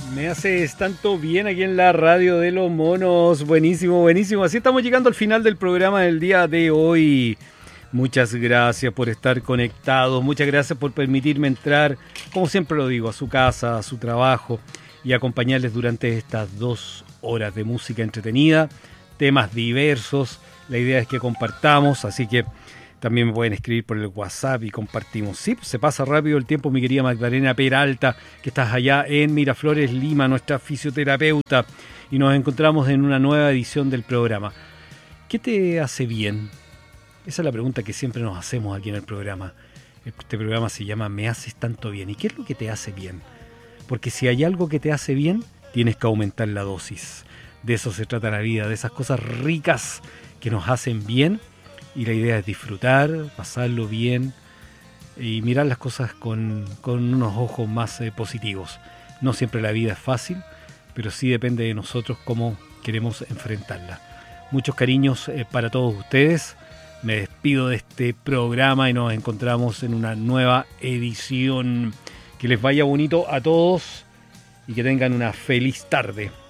Me haces tanto bien aquí en la radio de los monos. Buenísimo, buenísimo. Así estamos llegando al final del programa del día de hoy. Muchas gracias por estar conectados. Muchas gracias por permitirme entrar, como siempre lo digo, a su casa, a su trabajo y acompañarles durante estas 2 horas de música entretenida, temas diversos. La idea es que compartamos, así que también me pueden escribir por el WhatsApp y compartimos. Sí, se pasa rápido el tiempo, mi querida Magdalena Peralta, que estás allá en Miraflores, Lima, nuestra fisioterapeuta, y nos encontramos en una nueva edición del programa. ¿Qué te hace bien? Esa es la pregunta que siempre nos hacemos aquí en el programa. Este programa se llama Me haces tanto bien. ¿Y qué es lo que te hace bien? Porque si hay algo que te hace bien, tienes que aumentar la dosis. De eso se trata la vida, de esas cosas ricas que nos hacen bien. Y la idea es disfrutar, pasarlo bien y mirar las cosas con unos ojos más positivos. No siempre la vida es fácil, pero sí depende de nosotros cómo queremos enfrentarla. Muchos cariños para todos ustedes. Me despido de este programa y nos encontramos en una nueva edición. Que les vaya bonito a todos y que tengan una feliz tarde.